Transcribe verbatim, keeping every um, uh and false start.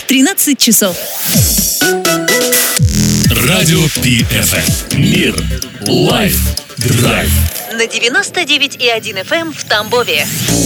тринадцать часов. Радио Пи Эф Эм. Мир. Лайф. Драйв. На девяносто девять и один эф эм в Тамбове.